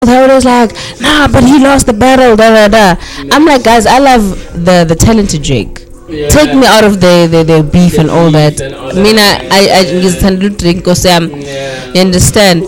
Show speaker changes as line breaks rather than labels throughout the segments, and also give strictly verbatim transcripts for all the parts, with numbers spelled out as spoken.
How it was like, nah, but he lost the battle, da da da. I'm like, guys, I love the the talented Drake. Yeah. Take me out of the the, the beef the and all that. And all I mean, I I I just drink because um, you understand.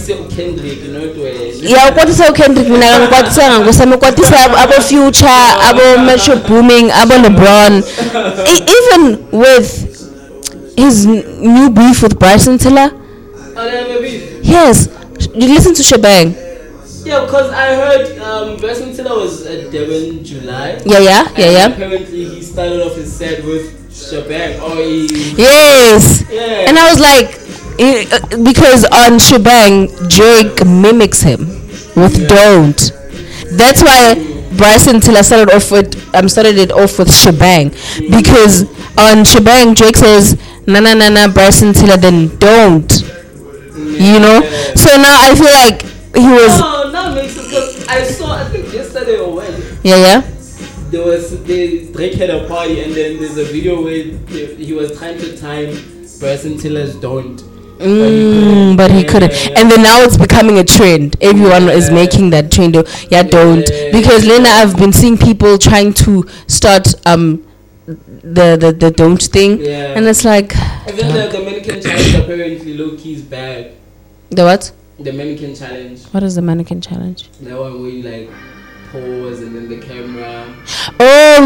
Yeah, what is okay? Mina what is ang gusto mo what is abo Future, abo Metro Booming, abo LeBron. E- even with his new beef with Bryson Tiller. Yes, you listen to Shebang.
Yeah, because I heard um, Bryson Tiller was at Devon July.
Yeah, yeah, yeah, yeah.
Apparently, he started off his set with Shebang. Or he,
yes.
Yeah.
And I was like, uh, because on Shebang, Drake mimics him with yeah. Don't. That's why Bryson Tiller started off with um started it off with Shebang, because on Shebang Drake says na na na na Bryson Tiller, then Don't. You know. So now I feel like he was.
No, now makes sense because I saw I think yesterday or when.
Yeah, yeah.
There was they, Drake had a party and then there's a video where he was trying to time Bryson Tiller's Don't.
Mm, but he couldn't, yeah, yeah. And then now it's becoming a trend. Everyone yeah. is making that trend. Yeah, Don't, yeah, yeah, because yeah. Lena, I've been seeing people trying to start um the the, the Don't thing,
yeah.
and it's like.
And then the, the mannequin challenge apparently low key's bad.
The what?
The mannequin challenge.
What is the mannequin challenge?
That one where you like pause and then the camera.
Oh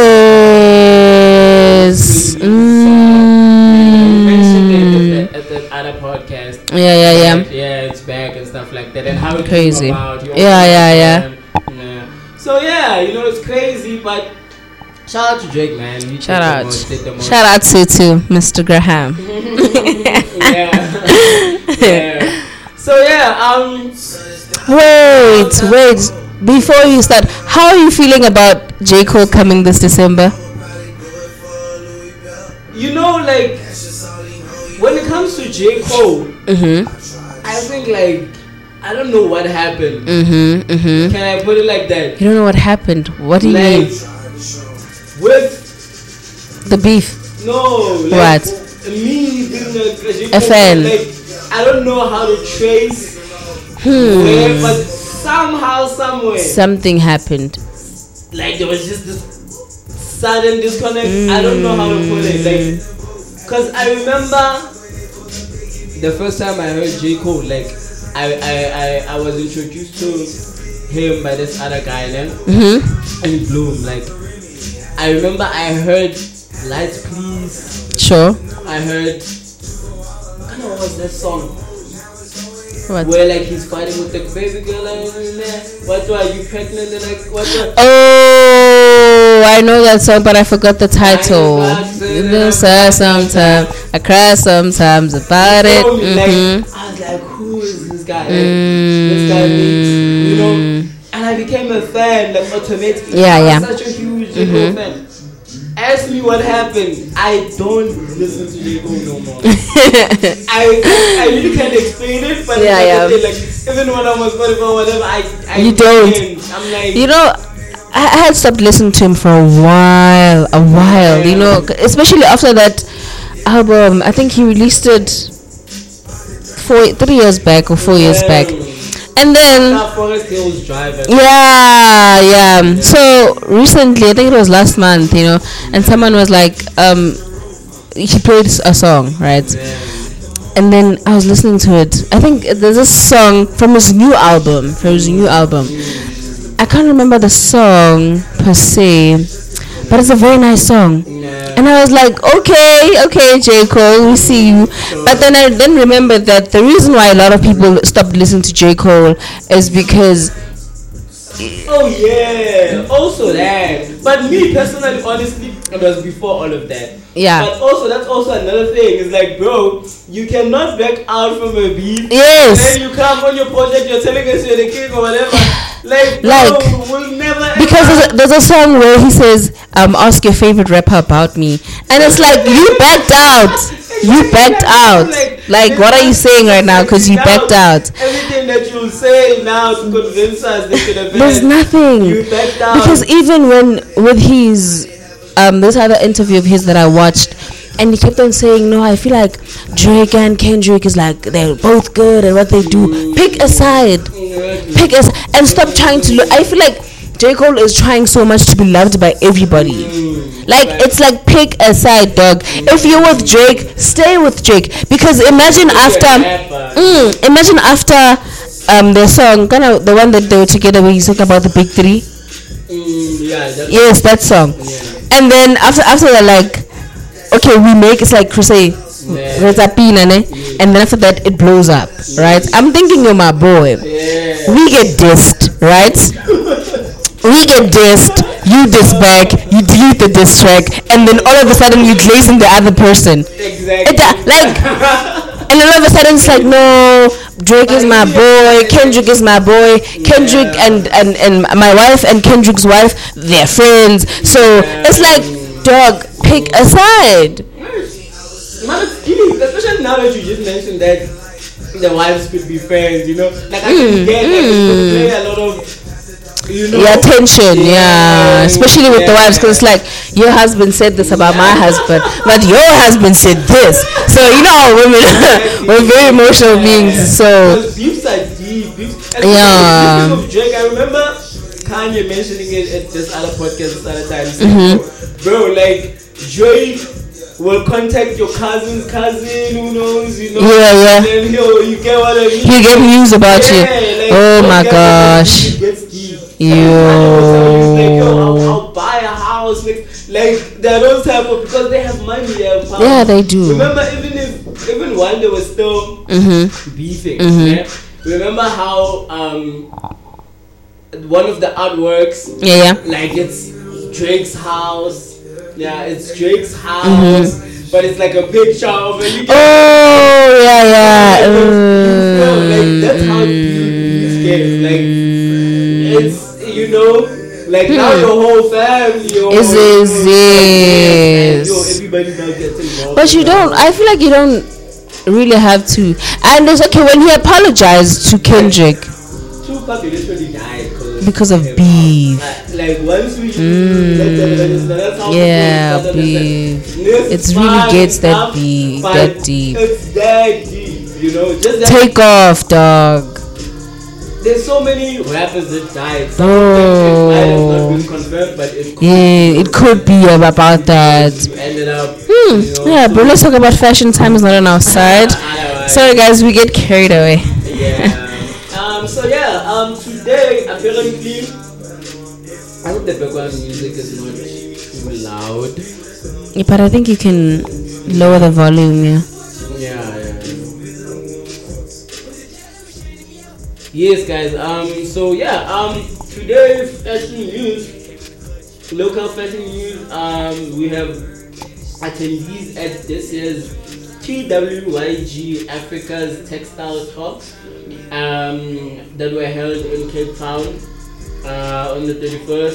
yes. Mm.
At the, at the other podcast.
Yeah, yeah, yeah.
Like, yeah, it's back and stuff like that, and how it
crazy.
Came about.
Yeah, yeah, yeah.
yeah. So yeah, you know it's crazy, but shout out to Drake, man. He
shout out.
Most,
shout out to to Mister Graham.
yeah. yeah. So yeah, um.
Wait, wait. Before you start, how are you feeling about J. Cole coming this December?
You know, like when it comes to J. Cole,
mm-hmm.
I think like I don't know what happened.
Mm-hmm, mm-hmm.
Can I put it like that?
You don't know what happened. What do you
like,
mean?
With
the beef.
No. Like,
what?
Me being a, a,
a fan.
Like, I don't know how to trace
hmm.
where, but somehow, somewhere,
something happened.
Like there was just this sudden disconnect. Mm. I don't know how to put it. Like, cause I remember the first time I heard J. Cole. Like, I I, I, I was introduced to him by this other guy, then
mm-hmm.
in Bloom. Like, I remember I heard Lights Please.
Sure.
I heard. I don't know what was that song.
What?
Where like he's fighting with the baby girl and what are you pregnant and like what?
Oh, I know that song, but I forgot the title. You know, sometimes I cry sometimes about it. Mm-hmm.
Like, I was like, who is this guy? Like, mm-hmm. This guy makes, you know, and I became a fan like automatically.
Yeah,
I
yeah.
was such a huge J. Cole mm-hmm. fan. Ask me what happened. I don't listen to J. Cole no more. I, I really can't explain it, but
yeah, yeah.
Like, like even when I'm on Spotify or whatever, I, I
you don't.
I'm like,
you know, I, I had stopped listening to him for a while, a while. Yeah. You know, especially after that album. I think he released it four, three years back or four yeah. years back. And then
Forest Hills Drive.
Yeah, yeah, yeah. So recently, I think it was last month, you know, and someone was like, um, he played a song, right? Yeah. And then I was listening to it. I think there's a song from his new album. From his new album, I can't remember the song per se, but it's a very nice song. Yeah. And I was like, okay, okay, J. Cole, we see you. But then I then remembered that the reason why a lot of people stopped listening to J. Cole is because.
Oh yeah, also that. But me personally, honestly, it was before all of that.
Yeah.
But also, that's also another thing. It's like, bro, you cannot back out from a beat.
Yes.
And then you come on your project, you're telling us you're the king or whatever. Like,
like
bro, we'll never.
Because there's a, there's a song where he says, um, "Ask your favorite rapper about me," and it's like you backed out. You backed out. Like, like what are you saying right now? Because you backed out.
Everything that you say now to convince us they could have been.
There's nothing.
You backed out.
Because even when with his um this other interview of his that I watched, and he kept on saying, no, I feel like Drake and Kendrick is like they're both good and what they do. Pick a side. Pick us and stop trying to look. I feel like J. Cole is trying so much to be loved by everybody. Like, it's like, pick a side, dog. If you're with Drake, stay with Drake. Because imagine after, mm, imagine after um the song, kind of the one that they were together where he's talking about the big three.
Mm, yeah, that's
Yes, that song.
Yeah.
And then after after they're like, okay, we make it's like Crusade.
Yeah.
And then after that it blows up, right? I'm thinking you're my boy.
Yeah.
We get dissed, right? We get dissed, you diss back, you delete the diss track, and then all of a sudden you glazing the other person.
Exactly.
It, uh, like, and then all of a sudden it's like, no, Drake is my boy, Kendrick is my boy, Kendrick and, and, and my wife and Kendrick's wife, they're friends. So it's like, dog, pick a side.
Man, it's deep, especially now that you just mentioned that the wives could be friends, you know. Like, I can get like, mm. play a lot of. You know,
yeah, tension, yeah,
yeah,
especially with
yeah.
the wives, because like your husband said this about my husband, but your husband said this. So you know, how women we're very emotional yeah. beings. So
beefs are deep. Beefs,
yeah.
Of Drake, I remember Kanye mentioning it at this other podcast this other time.
Mm-hmm.
Bro, like Drake will contact your cousin's cousin, who knows, you know.
Yeah, yeah.
And then he'll, you get what I mean.
He get news about
yeah,
you.
Like,
oh my gosh.
Yo. Like, yo, I'll, I'll buy a house. Like, like they're those type of, because they have money, they have power.
Yeah, they do.
Remember, even if even while they were still
mm-hmm.
beefing,
mm-hmm.
yeah? Remember how um one of the artworks,
yeah, yeah,
like it's Drake's house. Yeah, it's Drake's house,
mm-hmm.
but it's like a picture of it.
Oh yeah, yeah.
Like,
uh,
like that's how you get like. It's, you know, like hmm. now your whole family your
is
whole,
is yes.
Yo, everybody now gets involved.
But you don't, I feel like you don't really have to. And it's okay when he apologized to Kendrick.
Tupac literally died
because of beef.
Like, like once we mm. let them, that's how
yeah, beef. It's really gets that beef, that deep.
It's that deep, you know. Just that
take off, dog.
There's so many rappers that died. Some oh. of them it might have not been confirmed, but it could
yeah, it could be about that.
You ended up.
Hmm.
You know,
yeah, but let's talk about fashion. Time is not on our side. Sorry, guys, we get carried away.
Yeah. um. So yeah. Um. Today, apparently, I hope the background music is not too loud.
Yeah, but I think you can lower the volume. Yeah.
Yeah. Yeah. Yes, guys. Um. So yeah. Um. Today's fashion news, local fashion news. Um. We have attendees at this year's T W Y G Africa's Textile Talks. Um. That were held in Cape Town. Uh. On the thirty-first.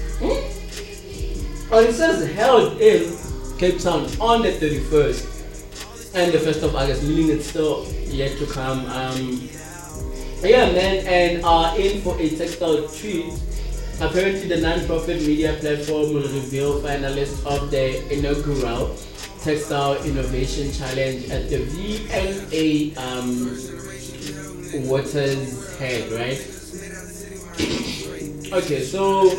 Hmm? Oh, it says held in Cape Town on the thirty-first and the first of August, meaning it's still yet to come. Um. Yeah, man, and uh, in for a textile treat. Apparently, the non-profit media platform will reveal finalists of the inaugural Textile Innovation Challenge at the V N A um, Waters Head, right? Okay, so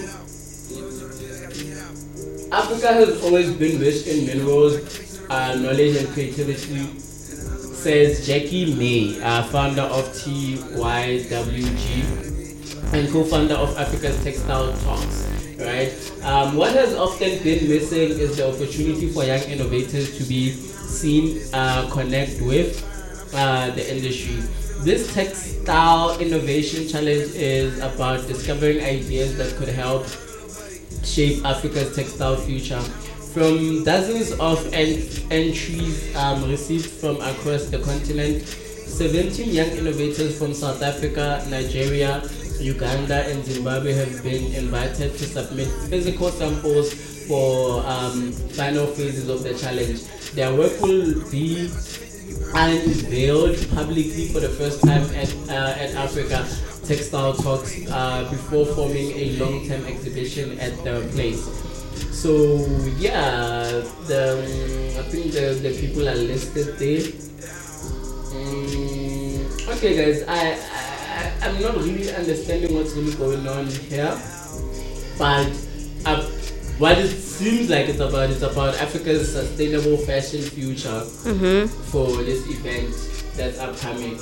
Africa has always been rich in minerals, uh, knowledge, and creativity, says Jackie May, uh, founder of T Y W G and co-founder of Africa's Textile Talks. Right. Um, what has often been missing is the opportunity for young innovators to be seen, uh, connect with uh, the industry. This Textile Innovation Challenge is about discovering ideas that could help shape Africa's textile future. From dozens of en- entries um, received from across the continent, seventeen young innovators from South Africa, Nigeria, Uganda, and Zimbabwe have been invited to submit physical samples for um, final phases of the challenge. Their work will be unveiled publicly for the first time at, uh, at Africa Textile Talks uh, before forming a long-term exhibition at the place. So yeah, the um, I think the, the people are listed there. Um, okay, guys, I, I I'm not really understanding what's really going on here, but uh, what it seems like it's about it's about Africa's sustainable fashion future
Mm-hmm.
for this event that's upcoming.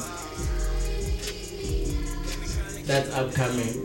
That's upcoming.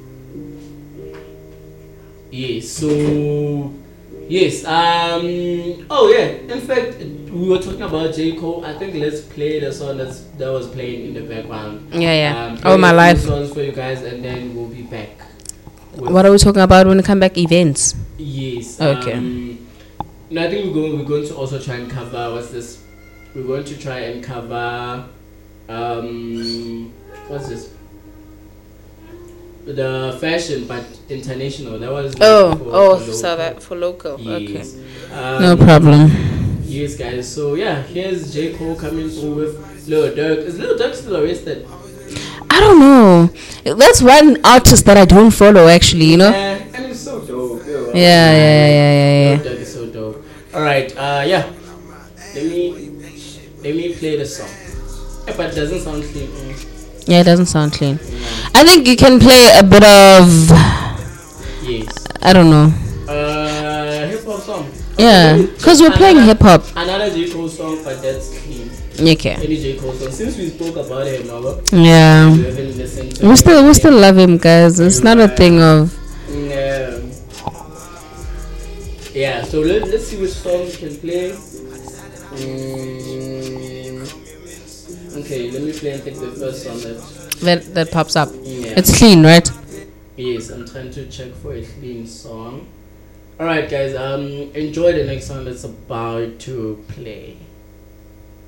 Yes. So yes. Um. Oh yeah. In fact, we were talking about J. Cole. I think let's play the song that's that was playing in the background.
Yeah, yeah.
Um,
Oh, my
play a
life.
few songs for you guys, and then we'll be back. with-
What are we talking about when we come back? Events.
Yes.
Okay.
Um, no, I think we're going. We're going to also try and cover. What's this? We're going to try and cover. Um. What's this? The fashion, but international. That was.
Oh,
for-
oh,
for
so
local.
that for local.
Yes.
Okay.
Um,
No problem.
Yes, guys. So yeah, here's J. Cole coming through with Lil Durk. Is Lil Durk still arrested?
I don't know. That's one artist that I don't follow, actually. You know.
Yeah, and it's so dope. yo.
Yeah, yeah, yeah, yeah, yeah.
Lil Durk is so dope. All right. Uh, yeah. Let me let me play the song. Yeah, but it doesn't sound clean. Mm.
Yeah, it doesn't sound clean.
No.
I think you can play a bit of.
Yes.
I don't know.
Uh, hip hop song.
Yeah, because we're playing
Another-
hip hop.
Another J. Cole song, but that's clean.
Okay.
Any J. Cole song. Since we spoke about him, Mama,
Yeah.
you haven't listened to
We
it.
still we still love him, guys. It's not a thing of.
Yeah. Yeah, so let, let's see which song we can play. Mm, okay, let me play and take the first one that.
That that pops up.
Yeah.
It's clean, right?
Yes, I'm trying to check for a clean song. Alright, guys, um, enjoy the next song that's about to play.